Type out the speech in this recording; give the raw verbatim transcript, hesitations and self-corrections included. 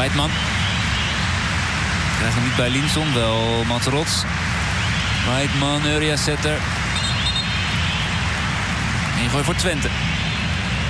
Weidman. Krijgt hem niet bij Linson, wel Materots. Weidman, Urias Setter. Ingooi voor Twente.